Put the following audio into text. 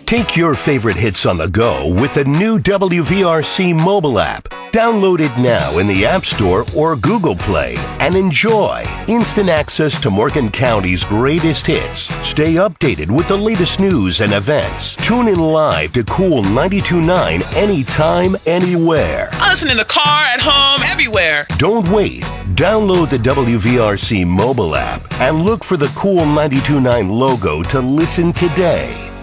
Take your favorite hits on the go with the new WVRC mobile app. Download it now in the App Store or Google Play and enjoy instant access to Morgan County's greatest hits. Stay updated with the latest news and events. Tune in live to Cool 92.9 anytime, anywhere. I listen in the car, at home, everywhere. Don't wait. Download the WVRC mobile app and look for the Cool 92.9 logo to listen today.